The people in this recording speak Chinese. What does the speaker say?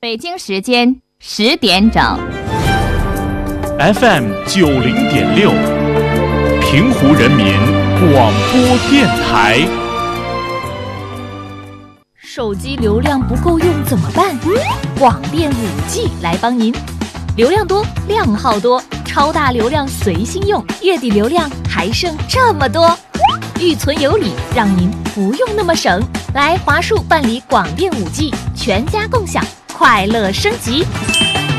北京时间10点整 ，FM 90.6，平湖人民广播电台。 手机流量不够用怎么办？广电5G 来帮您，流量多，量号多，超大流量随心用，月底流量还剩这么多，预存有礼，让您不用那么省。来华数办理广电5G，全家共享，快乐升级。